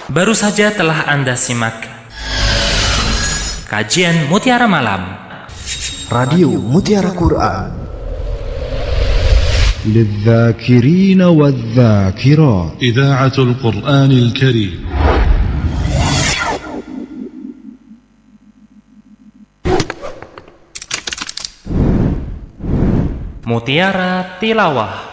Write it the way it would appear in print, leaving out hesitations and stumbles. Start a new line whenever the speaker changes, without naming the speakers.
Baru saja telah Anda simak kajian Mutiara Malam
Radio Mutiara Quran
للذاكرين والذاكرات.
إذاعة القرآن الكريم.
Mutiara Tilawah.